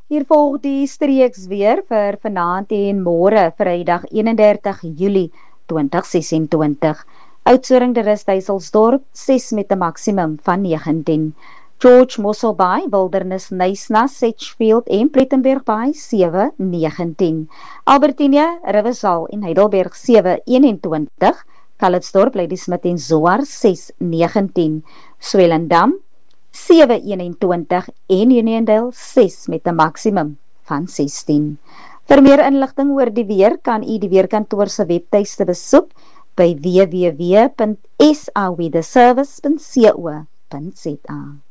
Hier volg die streeks weer vir vanaand en môre, Vrydag 31 Julie 2026. Oudtshoorn de Rust Duiselsdorp 6 met 'n maksimum van 19. George Mosselbaai, Wildernis Nysna, Sedgefield en Plettenberg Bay 7-19. Albertinia, Riversal en Heidelberg 7-21. Calitzdorp, Ladysmith en Zoar 6-19. Swellendam 7-21 en Uniondale 6 met 'n maksimum van 16. Vir meer inligting oor die weer kan u die weerkantoor se webtuiste besoek by www.saweatherservice.co.za.